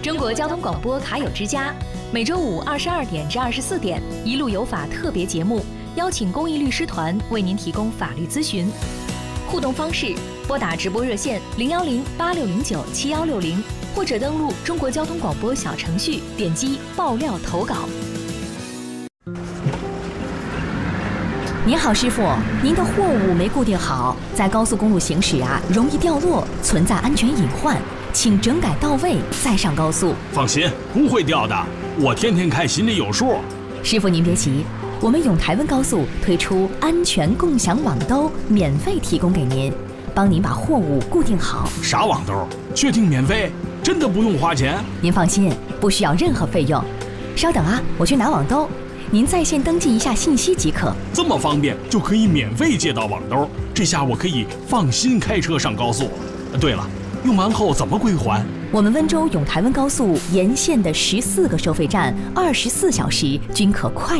中国交通广播卡友之家，每周五22点至24点，一路有法特别节目，邀请公益律师团为您提供法律咨询。互动方式：拨打直播热线010-8609-7160，或者登录中国交通广播小程序，点击爆料投稿。 您好，师傅，您的货物没固定好，在高速公路行驶容易掉落，存在安全隐患，请整改到位再上高速。 放心，不会掉的，我天天开，心里有数。 师傅您别急，我们永台温高速推出安全共享网兜，免费提供给您，帮您把货物固定好。 啥网兜？确定免费？真的不用花钱？ 您放心，不需要任何费用。稍等我去拿网兜，您在线登记一下信息即可。 这么方便，就可以免费借到网兜，这下我可以放心开车上高速。对了，用完后怎么归还？ 我们温州永台温高速沿线的14个收费站，24小时均可快